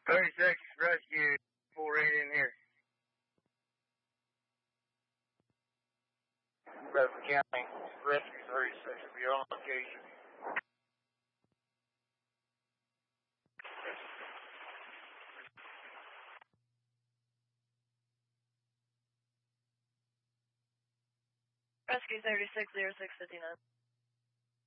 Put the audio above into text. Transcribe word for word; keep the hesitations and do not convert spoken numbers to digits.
thirty-six Rescue, full rate in here. Bedford County, Rescue thirty-six will be on location. Rescue thirty-six, zero six fifty-nine.